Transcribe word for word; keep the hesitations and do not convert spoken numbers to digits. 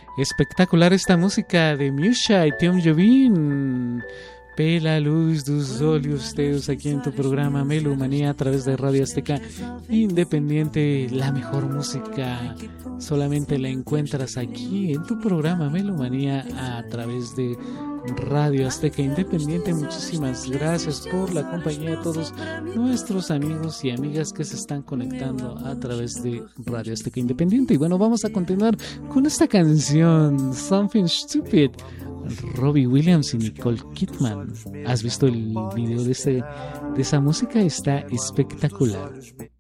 Espectacular esta música de Miúcha y Tom Jobim. Pela luz dos olhos teus aquí en tu programa Melomanía a través de Radio Azteca Independiente. La mejor música solamente la encuentras aquí en tu programa Melomanía a través de Radio Azteca Independiente. Muchísimas gracias por la compañía de todos nuestros amigos y amigas que se están conectando a través de Radio Azteca Independiente. Y bueno, vamos a continuar con esta canción, Something Stupid. Robbie Williams y Nicole Kidman. ¿Has visto el video de, ese, de esa música? Está espectacular.